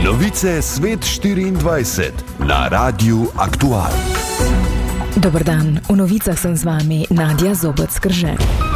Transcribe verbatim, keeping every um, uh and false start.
Novice Svet štiriindvajset na Radiu Aktual. Dober dan, v novicah sem z vami Nadja Zobec Krže.